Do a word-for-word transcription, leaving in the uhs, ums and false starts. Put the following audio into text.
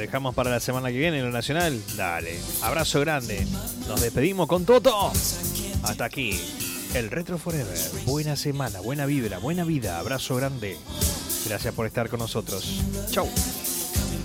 dejamos para la semana que viene en lo nacional. Dale, abrazo grande. Nos despedimos con Toto. Hasta aquí, el Retro Forever. Buena semana, buena vibra, buena vida. Abrazo grande. Gracias por estar con nosotros. Chau.